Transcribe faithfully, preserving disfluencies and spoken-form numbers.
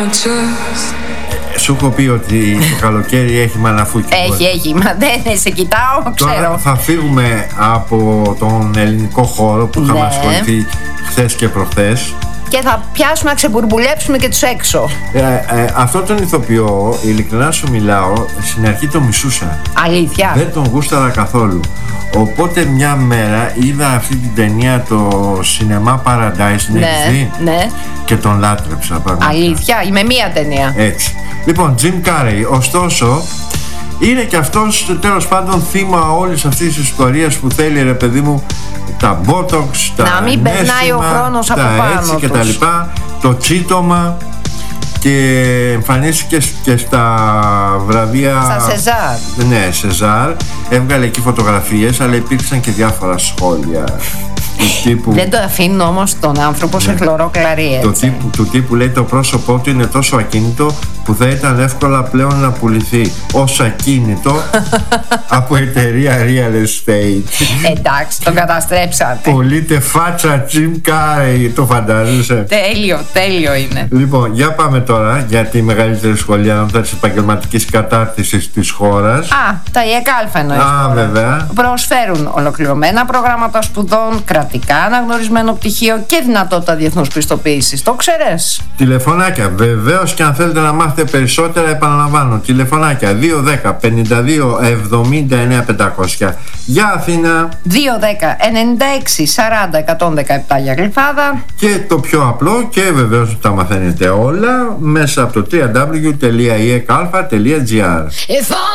Σου έχω πει ότι το καλοκαίρι έχει μαναφούκι. Έχει, έχει, μα δεν σε κοιτάω, ξέρω. Τώρα θα φύγουμε από τον ελληνικό χώρο που είχαμε Ναι. ασχοληθεί χθες και προχθές. Και θα πιάσουμε να ξεμπουρμπουλέψουμε και τους έξω. Ε, ε, αυτό τον ηθοποιό, ειλικρινά σου μιλάω, στην αρχή το μισούσα. Αλήθεια. Δεν τον γούσταρα καθόλου. Οπότε μια μέρα είδα αυτή την ταινία, το Cinema Paradise, την Ναι, έχεις δει? ναι. Και τον λάτρεψα πραγματικά. Αλήθεια, με μία ταινία. Έτσι. Λοιπόν, Jim Carrey, ωστόσο, είναι και αυτός τέλος πάντων θύμα όλης αυτής της ιστορίας που θέλει, ρε παιδί μου, τα botox, τα Να μην περνάει ενέσιμα, ο χρόνος από τα πάνω έτσι και τους. τα λοιπά, το τσίτομα, και εμφανίστηκε και στα βραβεία, Στα Σεζάρ. ναι, Σεζάρ, έβγαλε εκεί φωτογραφίες, αλλά υπήρξαν και διάφορα σχόλια του τύπου, Δεν το αφήνουν όμως τον άνθρωπο σε χλωρό κλαρί, το έτσι. τύπου, του τύπου λέει το πρόσωπό του είναι τόσο ακίνητο που θα ήταν εύκολα πλέον να πουληθεί ως ακίνητο από εταιρεία real estate. Εντάξει, τον καταστρέψατε. Πωλείται φάτσα Jim Carrey, το φαντάζεσαι? Τέλειο, τέλειο είναι. Λοιπόν, για πάμε τώρα για τη μεγαλύτερη σχολεία της επαγγελματικής κατάρτισης της χώρας. Α, τα ΙΕΚΑ εννοείς. Α, βέβαια. Προσφέρουν ολοκληρωμένα προγράμματα σπουδών, κρατικά αναγνωρισμένο πτυχίο και δυνατότητα διεθνούς πιστοποίησης. Το ξέρεις? Τηλεφωνάκια, βεβαίως, και αν θέλετε να μάθετε περισσότερα, επαναλαμβάνω, τηλεφωνάκια δύο δέκα πενήντα δύο εβδομήντα εννέα πεντακόσια για Αθήνα, δύο δέκα ενενήντα έξι σαράντα εκατόν δεκαεπτά για Γλυφάδα. και το πιο απλό, και βεβαίως τα μαθαίνετε όλα μέσα από το double-u double-u double-u τελεία i e k a τελεία g r.